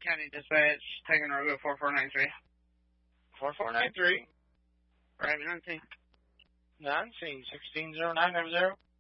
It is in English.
County Dispatch, Taganrogah 4493. 4493. Raven 19. 19, 160900.